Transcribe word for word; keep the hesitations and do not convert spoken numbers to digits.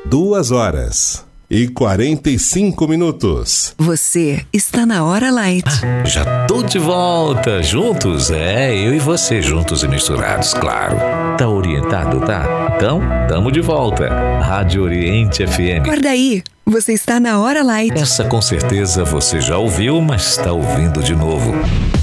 Duas horas e quarenta e cinco minutos. Você está na Hora Light. Ah, já tô de volta. Juntos? É, eu e você, juntos e misturados, claro. Tá orientado, tá? Então, tamo de volta. Rádio Oriente F M. Guarda aí, você está na Hora Light. Essa com certeza você já ouviu, mas está ouvindo de novo.